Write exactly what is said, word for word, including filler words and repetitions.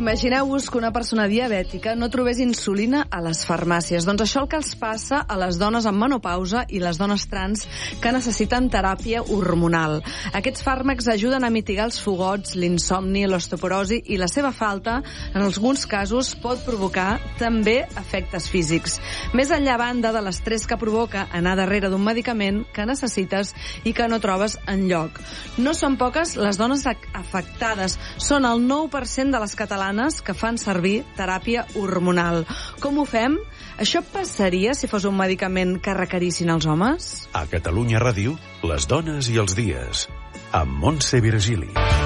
Imagineu-vos que una persona diabètica no trobés insulina a les farmàcies. Doncs això el que els passa a les dones amb menopausa i les dones trans que necessiten teràpia hormonal. Aquests fàrmacs ajuden a mitigar els fogots, l'insomni, l'osteoporosi i la seva falta, en alguns casos, pot provocar també efectes físics. Més enllà banda de l'estrès que provoca anar darrere d'un medicament que necessites i que no trobes enlloc. No són poques les dones afectades. Són el nou per cent de les catalanes que fan servir teràpia hormonal. Com ho fem? Això passaria si fos un medicament que requerissin els homes? A Catalunya Ràdio, les dones i els dies, amb Montse Virgili.